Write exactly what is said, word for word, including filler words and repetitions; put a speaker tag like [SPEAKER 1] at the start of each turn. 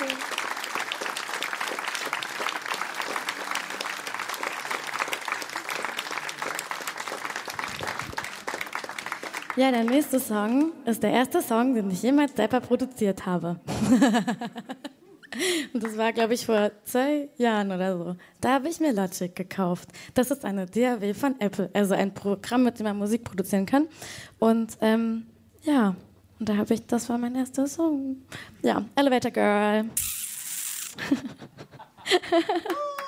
[SPEAKER 1] Ja, der nächste Song ist der erste Song, den ich jemals selber produziert habe. Und das war, glaube ich, vor zwei Jahren oder so. Da habe ich mir Logic gekauft. Das ist eine D A W von Apple, also ein Programm, mit dem man Musik produzieren kann. Und ähm, ja, und da habe ich, das war mein erster Song. Ja, Elevator Girl.